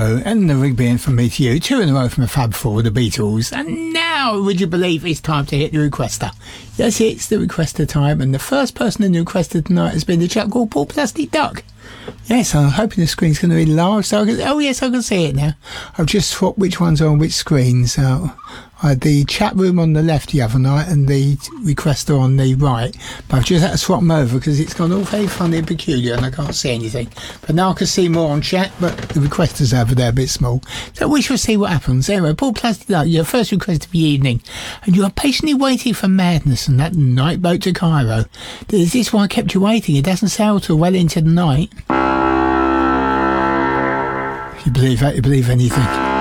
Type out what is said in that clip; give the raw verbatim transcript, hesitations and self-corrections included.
Cairo and the Rigby and from me to you, two in a row from the Fab Four, the Beatles. And now, would you believe it's time to hit the requester? Yes, it's the requester time, and the first person in the requester tonight has been the chap called Paul Plastic Duck. Yes, I'm hoping the screen's going to be large, so I can, oh yes, I can see it now. I've just swapped which ones are on which screen, so I had the chat room on the left the other night and the requester on the right, but I've just had to swap them over because it's gone all very funny and peculiar and I can't see anything. But now I can see more on chat, but the requester's over there a bit small, so we shall see what happens. Anyway, Paul Plastic Duck, your first request of the evening, and you are patiently waiting for madness and that night boat to Cairo. Is this why I kept you waiting? It doesn't sail till well into the night. If you believe that, you believe anything.